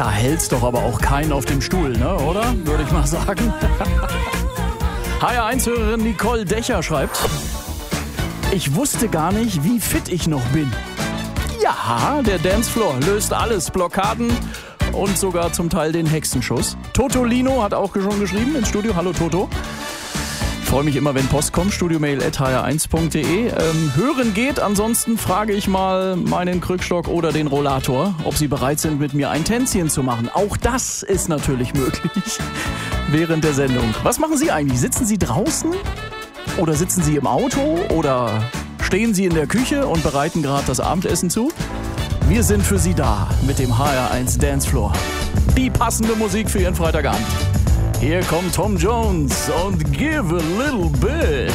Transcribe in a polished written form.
Da hält's doch aber auch keinen auf dem Stuhl, ne, oder? Würde ich mal sagen. HR1-Hörerin Nicole Dächer schreibt: Ich wusste gar nicht, wie fit ich noch bin. Ja, der Dancefloor löst alles. Blockaden und sogar zum Teil den Hexenschuss. Totolino hat auch schon geschrieben ins Studio. Hallo Toto. Freue mich immer, wenn Post kommt. studiomail@hr1.de. Hören geht. Ansonsten frage ich mal meinen Krückstock oder den Rollator, ob sie bereit sind, mit mir ein Tänzchen zu machen. Auch das ist natürlich möglich während der Sendung. Was machen Sie eigentlich? Sitzen Sie draußen? Oder sitzen Sie im Auto? Oder stehen Sie in der Küche und bereiten gerade das Abendessen zu? Wir sind für Sie da mit dem HR1 Dancefloor. Die passende Musik für Ihren Freitagabend. Hier kommt Tom Jones und Give a Little Bit.